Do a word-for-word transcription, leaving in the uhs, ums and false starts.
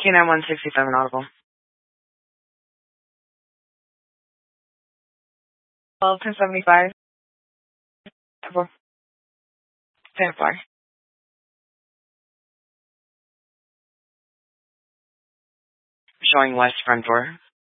Q nine one sixty-seven audible. twelve ten seventy-five. ten four. Showing west front door.